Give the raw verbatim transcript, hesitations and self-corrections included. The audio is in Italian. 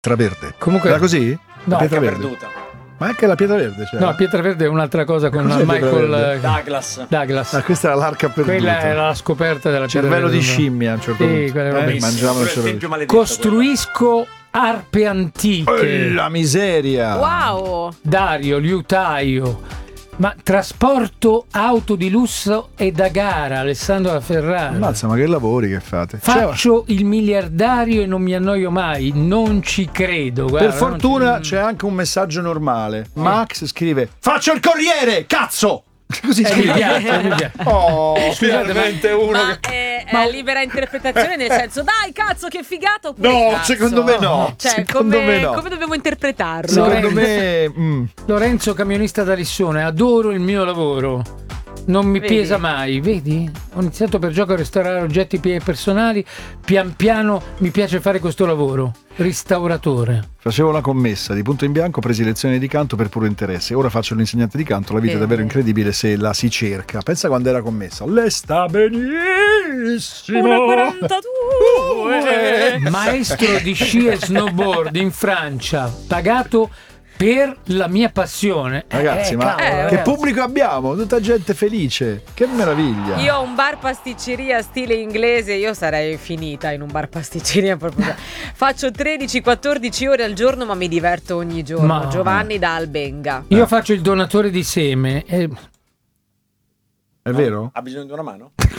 Pietra-Verde. Comunque era così? No, la Pietra-Verde. perduta. Ma anche la Pietra-Verde c'era. No, Pietra-Verde è un'altra cosa con Cos'è Michael Douglas. Douglas. Ah, questa era l'arca perduta. Quella era la scoperta della cervello Pietra-Verde. di scimmia a un certo Sì, punto. quella roba Eh, lì. mangiavano il Pure il cervello. figlio maledetto, Costruisco arpe antiche. Eh, La miseria. Wow. Dario, liutaio. Ma trasporto auto di lusso e da gara, Alessandro La Ferrara. Ammazza, ma che lavori che fate? Cioè, Faccio il miliardario e non mi annoio mai. Non ci credo. Guarda, per fortuna non ci... c'è anche un messaggio normale. Max scrive: faccio il corriere, cazzo! Così Eh, mi scrive. piace, mi piace. Oh, Scusate, finalmente uno Ma che... è, è libera interpretazione nel senso, dai cazzo che figata oppure No, cazzo? secondo me no. Cioè, Secondo come, me no. come dobbiamo interpretarlo? Secondo Lorenzo. me... mm. Lorenzo, camionista da Rissone, adoro il mio lavoro. Non mi Vedi? pesa mai, vedi? Ho iniziato per gioco a restaurare oggetti pi- personali, pian piano mi piace fare questo lavoro. Restauratore. Facevo una commessa di punto in bianco, presi lezioni di canto per puro interesse. Ora faccio l'insegnante di canto, la vita è Eh. davvero incredibile se la si cerca. Pensa quando era commessa. Lei sta benissimo. uno e quarantadue. Maestro di sci e snowboard in Francia, pagato per la mia passione. Ragazzi, Eh, ma cavolo, eh, che ragazzi. pubblico abbiamo? Tutta gente felice. Che meraviglia. Io ho un bar pasticceria stile inglese, io sarei finita in un bar pasticceria proprio. Faccio tredici quattordici ore al giorno ma mi diverto ogni giorno. Ma- Giovanni da Albenga. Io faccio il donatore di seme. eh, È vero? Ha bisogno di una mano?